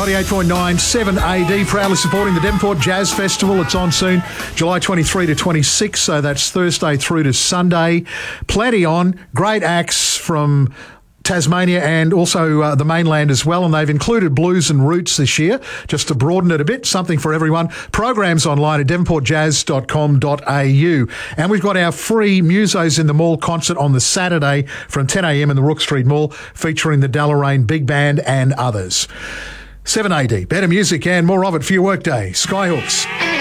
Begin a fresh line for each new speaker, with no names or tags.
98.9 7AD, proudly supporting the Devonport Jazz Festival. It's on soon, July 23 to 26, so that's Thursday through to Sunday. Plenty on, great acts from Tasmania and also the mainland as well, and they've included blues and roots this year, just to broaden it a bit, something for everyone. Programs online at devonportjazz.com.au. And we've got our free Musos in the Mall concert on the Saturday from 10 a.m. in the Rook Street Mall, featuring the Deloraine Big Band and others. 7AD, better music and more of it for your workday. Skyhooks.